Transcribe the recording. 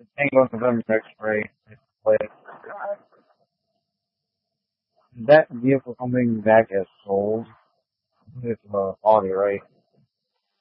Tango November X-Ray. Like, that vehicle coming back as sold. It's Audi, right?